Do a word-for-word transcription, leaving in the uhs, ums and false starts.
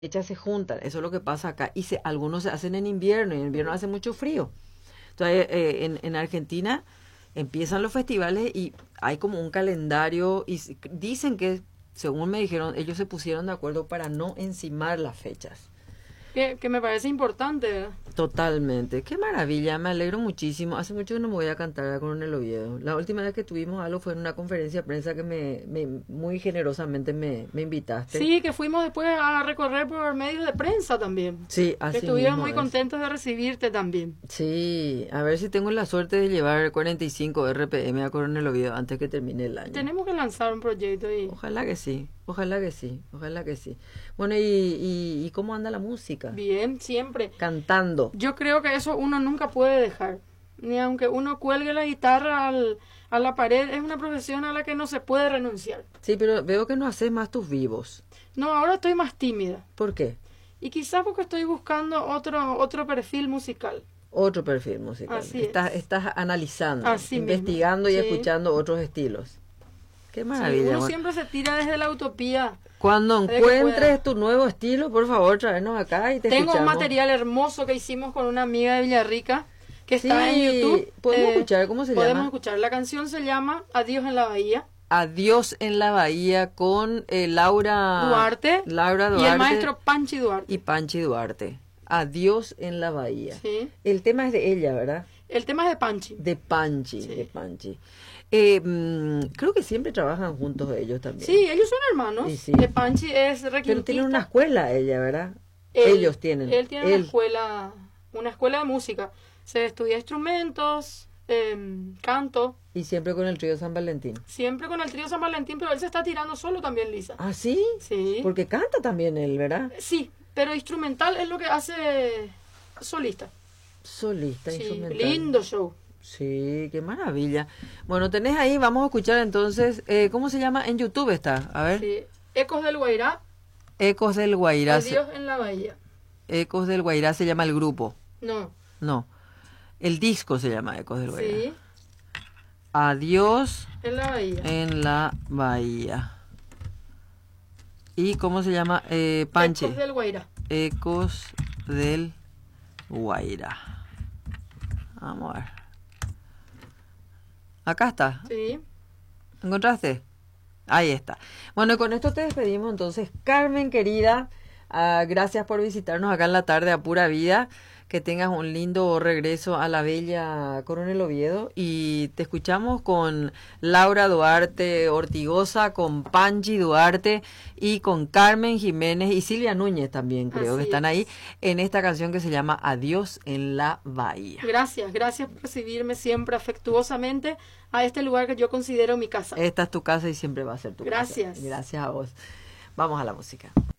fechas se juntan, eso es lo que pasa acá, y se, algunos se hacen en invierno, y en invierno hace mucho frío. Entonces, eh, en, en Argentina empiezan los festivales y hay como un calendario, y s- dicen que, según me dijeron, ellos se pusieron de acuerdo para no encimar las fechas. Que, que me parece importante, ¿verdad? Totalmente, qué maravilla, me alegro muchísimo. Hace mucho que no me voy a cantar a Coronel Oviedo. La última vez que tuvimos algo fue en una conferencia de prensa que me, me muy generosamente me, me invitaste. Sí, que fuimos después a recorrer por medios de prensa también. Sí, Que así estuvieron mismo muy es. contentos de recibirte también. Sí, a ver si tengo la suerte de llevar cuarenta y cinco R P M a Coronel Oviedo antes que termine el año. Tenemos que lanzar un proyecto y Ojalá que sí, ojalá que sí, ojalá que sí. Bueno, ¿y, y, y cómo anda la música? bien, siempre. Cantando. Yo creo que eso uno nunca puede dejar. Ni aunque uno cuelgue la guitarra al, a la pared, es una profesión a la que no se puede renunciar. Sí, pero veo que no haces más tus vivos. No, ahora estoy más tímida. ¿Por qué? Y quizás porque estoy buscando otro, otro perfil musical. Otro perfil musical. Así Estás, es. estás analizando, Así mismo, investigando y sí. escuchando otros estilos. Qué Sí, maravilla. uno Bueno, siempre se tira desde la utopía. cuando de que encuentres pueda. tu nuevo estilo, por favor, tráenos acá y te Tengo un escuchamos. material hermoso que hicimos con una amiga de Villarrica que está Sí, en YouTube. podemos Eh, escuchar, ¿cómo se podemos llama? escuchar. La canción se llama Adiós en la Bahía. Adiós en la Bahía con eh, Laura Duarte, Laura Duarte y el maestro Panchi Duarte. y Panchi Duarte. Adiós en la Bahía. Sí. El tema es de ella, ¿verdad? El tema es de Panchi. De Panchi, Sí. de Panchi. Eh, mm, creo que siempre trabajan juntos ellos también. Sí, ellos son hermanos. Sí, sí. Que Panchi es requintista. Pero tienen una escuela ella, ¿verdad? Él- ellos tienen. Él tiene Él. una escuela, una escuela de música. Se estudia instrumentos, em, canto, Y siempre con el trío San Valentín. siempre con el trío San Valentín, pero él se está tirando solo también, Lisa. ¿Ah, sí? Sí. Porque canta también él, ¿verdad? Sí, pero instrumental es lo que hace solista. Solista, Sí, instrumental. lindo show. Sí, qué maravilla. Bueno, tenés ahí, vamos a escuchar entonces, eh, ¿cómo se llama? En YouTube está, a ver. Sí. Ecos del Guairá, Ecos del Guairá. se- Adiós en la Bahía. Ecos del Guairá se llama el grupo. No, No, el disco se llama Ecos del Guairá. sí, Adiós en la Bahía. en la Bahía. ¿Y cómo se llama? Eh, Panche. Ecos del Guairá. Ecos del Guairá. Vamos a ver. Acá está. Sí. ¿Encontraste? Ahí está. Bueno, y con esto te despedimos entonces. Carmen, querida, ah, gracias por visitarnos acá en la tarde a Pura Vida. Que tengas un lindo regreso a la bella Coronel Oviedo. Y te escuchamos con Laura Duarte Ortigosa, con Panchi Duarte y con Carmen Jiménez y Silvia Núñez también, creo Así que están es. ahí en esta canción que se llama Adiós en la Bahía. Gracias, gracias por recibirme siempre afectuosamente a este lugar que yo considero mi casa. Esta es tu casa y siempre va a ser tu Gracias. casa. Gracias a vos. Vamos a la música.